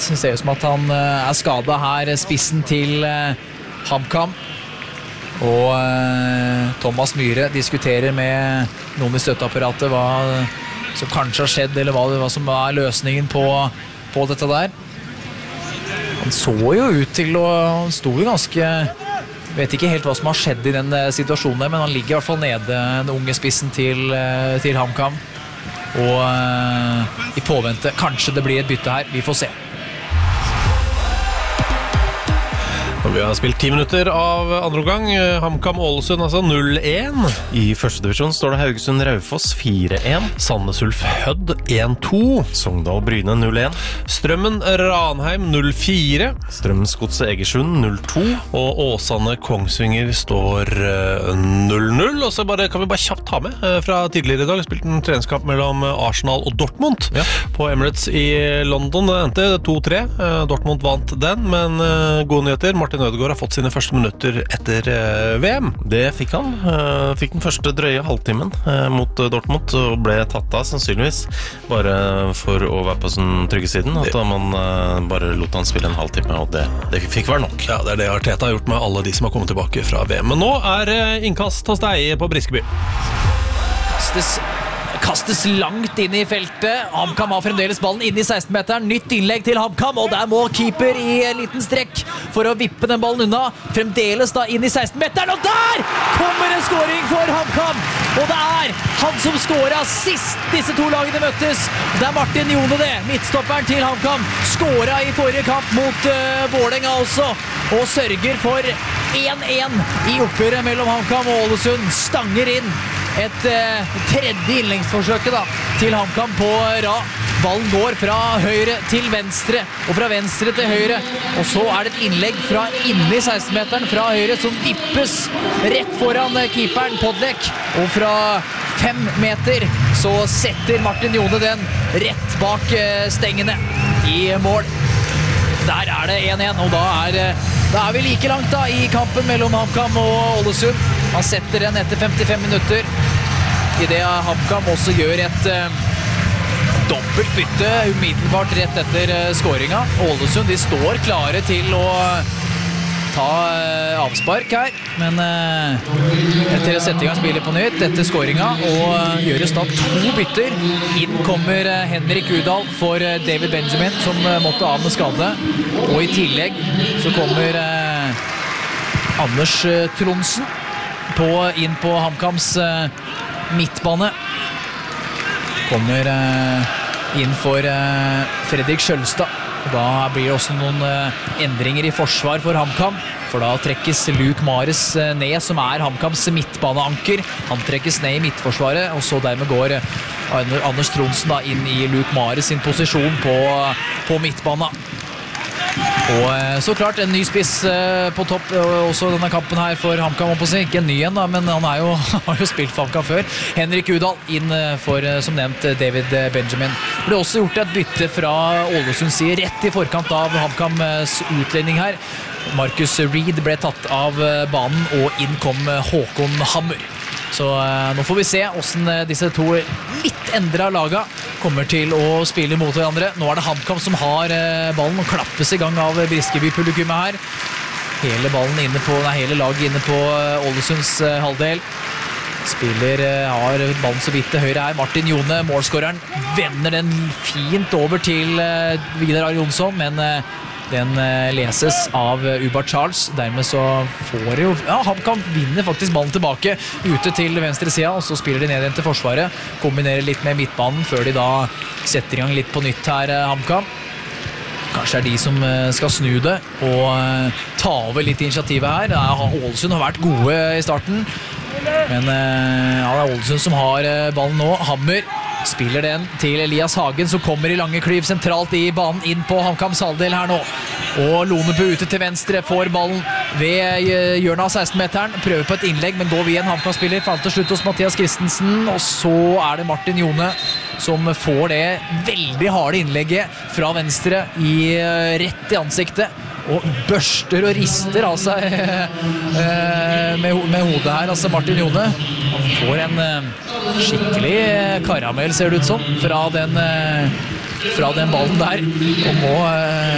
Det ser ut som at han skadet her, spissen til HamKam. Og Thomas Myhre diskuterer med noen i støtteapparatet hva som kanskje har skjedd, eller hva som løsningen på dette der. Han så jo ut til å stå ganske, vet ikke helt hva som har skjedd i den situasjonen, men han ligger i hvert fall nede, den unge spissen til HamKam. Og i påvente, kanskje det blir et bytte her, vi får se. Vi har spilt 10 minutter av andre omgang. HamKam Ålesund, altså 0-1. I første divisjon står det Haugesund Raufoss 4-1. Sandnes Ulf Hødd 1-2. Sogndal Bryne 0-1. Strømmen Ranheim 0-4. Strømmens Godset Egersund 0-2. Og Åsane Kongsvinger står 0-0. Og så kan vi bare kjapt ta med fra tidligere i dag. Spilt en treningskamp mellom Arsenal og Dortmund på Emirates i London. Det endte 2-3. Dortmund vant den, men gode nyheter. Martin Ødegaard har fått sine første minutter etter VM. Det fikk han. Fikk den første drøye halvtimen mot Dortmund og ble tatt av sannsynligvis bare for å være på den trygge siden. At man bare lot han spille en halvtime, og det fikk være nok. Ja, det det Arteta har gjort med alle de som har kommet tilbake fra VM. Men nå innkast hos deg på Briskeby. Kastes langt inn i feltet. HamKam har fremdeles ballen inn i 16-meteren. Nytt innlegg til HamKam, og der må keeper i en liten strekk for å vippe den ballen unna. Fremdeles da inn i 16-meteren, og der kommer en scoring for HamKam! Og det han som scoret sist disse to lagene møttes. Det Martin Jone det, midtstopperen til HamKam. Scoret i forrige kamp mot Vålerenga også, og sørger for 1-1 i oppgjøret mellom HamKam og Ålesund. Stanger inn et tredje innleggsforsøk da, til HamKam på rad. Ballen går fra høyre til venstre, og fra venstre til høyre. Og så det et innlegg fra inni 16-meteren fra høyre, som vippes rett foran keeperen Podlek. Og fra 5 meter så setter Martin Jone den rett bak stengene i mål. Der det 1-1, og da vi like langt da i kampen mellom HamKam og Ålesund. Han setter den etter 55 minutter, i det HamKam også gjør et dobbelt bytte umiddelbart rett etter skåringa. Ålesund, de står klare til å ta avspark her, men etter å sette i gang spillet på nytt etter skåringa, og gjøres da 2 bytter. Inn kommer Henrik Udal for David Benjamin, som måtte av med skade, og i tillegg så kommer Anders Tronsen inn på HamKams midtbane. Kommer inn for Fredrik Skjølstad. Da blir det også noen endringer i forsvar for HamKam, for da trekkes Luke Mares ned, som HamKams midtbaneanker. Han trekkes ned i midtforsvaret, og så dermed går Anders Tronsen da inn i Luke Mares sin posisjon på midtbanen. Og så klart en ny spiss på topp også denne kampen her for HamKam, ikke en ny en da, men han har jo spilt for HamKam før. Henrik Udal inn for, som nevnt, David Benjamin. Det ble også gjort et bytte fra Ålesunds side rett i forkant av HamKams utlending her. Marcus Reed ble tatt av banen, og inn kom Håkon Hammer. Så nå får vi se hvordan disse to litt endret laga kommer til å spille mot hverandre. Nå det HamKam som har ballen og klappes i gang av Briskeby-publikummet her. Hele laget inne på Ålesunds halvdel. Har ballen så vidt til høyre her. Martin Jone, målskåreren, vender den fint over til Vidar Jonsson, men den leses av Ubar Charles. Dermed så får jo HamKam vinner faktisk ballen tilbake ute til venstre siden, og så spiller de ned igjen til forsvaret, kombinerer litt med midtbanen før de da setter i gang litt på nytt her, HamKam. Kanskje de som skal snu det og ta over litt initiativet her. Ålesund har vært gode i starten, men det Ålesund som har ballen nå. Hammer spiller den til Elias Hagen, som kommer i lange klyv sentralt i banen inn på HamKams halvdel her nå. Og Lonebu ute til venstre, får ballen ved hjørnet av 16-meteren, prøver på et innlegg, men går via en HamKam-spiller, falt til slutt hos Mathias Christensen, og så det Martin Jone som får det veldig harde innlegget fra venstre rett i ansiktet, og børster og rister av seg med hodet her, altså Martin Jone. Han får en skikkelig karamell, ser det ut som, fra den ballen der, og må